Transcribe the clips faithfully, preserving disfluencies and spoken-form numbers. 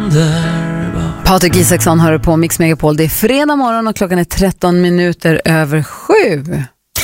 underbar. Patrik Isaksson hör på Mix Megapol. Det är fredag morgon och klockan är tretton minuter över sju.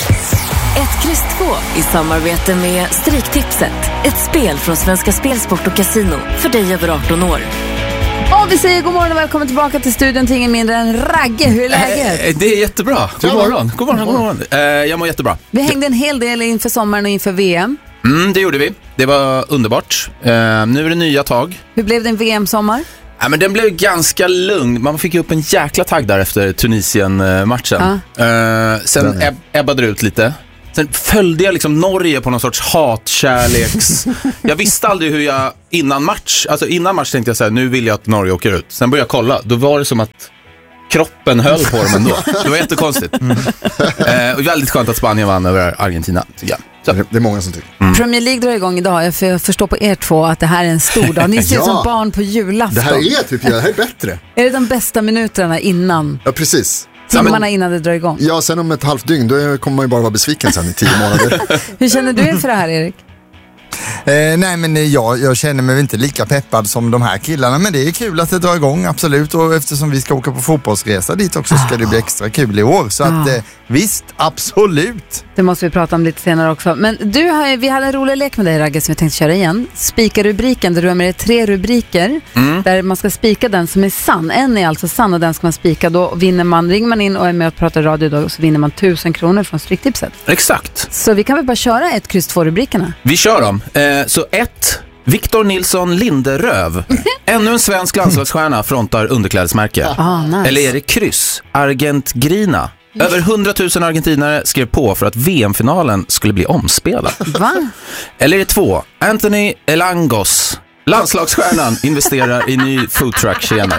Ett kryss två i samarbete med Stryktipset. Ett spel från Svenska Spelsport och Casino för dig över arton år. Och vi säger god morgon och välkommen tillbaka till studion till ingen mindre än Ragge. Hur är läget? Eh, det är jättebra. God morgon. God morgon, god morgon. Eh, jag mår jättebra. Vi hängde en hel del inför sommaren och inför V M. Mm, det gjorde vi. Det var underbart. Eh, nu är det nya tag. Hur blev din V M-sommar? Ja, men den blev ganska lugn. Man fick ju upp en jäkla tagg där efter Tunisien-matchen. Ja. Eh, sen eb- ebbade det ut lite. Sen följde jag liksom Norge på någon sorts hatkärleks... Jag visste aldrig hur jag innan match... Alltså innan match tänkte jag så här, nu vill jag att Norge åker ut. Sen började jag kolla. Då var det som att kroppen höll på dem ändå. Det var jättekonstigt. Mm. Eh, och väldigt skönt att Spanien vann över Argentina. Ja. Så. Det är många som tycker. Mm. Premier League drar igång idag. Jag förstår på er två att det här är en stor dag. Ni ser ut Ja. som barn på julafton. Det här är typ, det här är bättre. Är det de bästa minuterna innan? Ja, precis. Timmarna innan det drar igång? Ja, sen om ett halvt dygn, då kommer man ju bara vara besviken sen i tio månader. Hur känner du inför det här, Erik? Eh, nej men jag, jag känner mig inte lika peppad som de här killarna, men det är kul att det drar igång, absolut, och eftersom vi ska åka på fotbollsresa dit också ska det bli extra kul i år, så att eh, visst, absolut. Det måste vi prata om lite senare också. Men du har, vi hade en rolig lek med dig, Ragge, som vi tänkte köra igen. Spika rubriken, där du har med dig tre rubriker mm. där man ska spika den som är sann. En är alltså sann och den ska man spika. Då vinner man, ringer man in och är med och pratar radio då, så vinner man tusen kronor från Stryktipset. Exakt. Så vi kan väl bara köra ett kryss två rubrikerna. Vi kör dem. Eh, så ett, Victor Nilsson Linderöv. Ännu en svensk landslagsstjärna frontar underklädesmärke. Ah, nice. Eller är det kryss? Argentgrina. Över hundratusen argentinare skrev på för att V M-finalen skulle bli omspelad. Va? Eller är det två, Anthony Elangos. Landslagsstjärnan investerar i ny foodtruck-tjänare.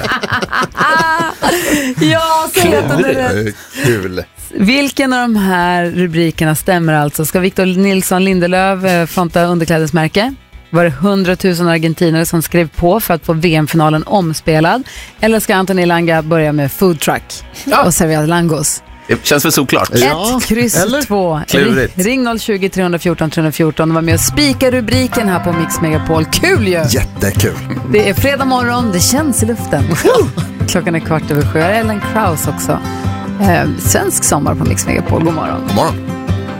Ja, så heter det. Kul. Vilken av de här rubrikerna stämmer alltså? Ska Victor Nilsson Lindelöf fronta underklädesmärke? Var det hundratusen argentinare som skrev på för att få V M-finalen omspelad? Eller ska Anthony Elanga börja med foodtruck Ja. och servera langos? Det känns väl såklart. Ja, Ett, kryss, eller? två. Klurigt. Ring noll tjugo, tre fjorton, tre fjorton och var med och spika rubriken här på Mix Megapol. Kul ju! Jättekul. Det är fredag morgon, det känns i luften. Klockan är kvart över sju. Ellen Kraus också. Eh, svensk sommar på Mix Megapol. God morgon. God morgon.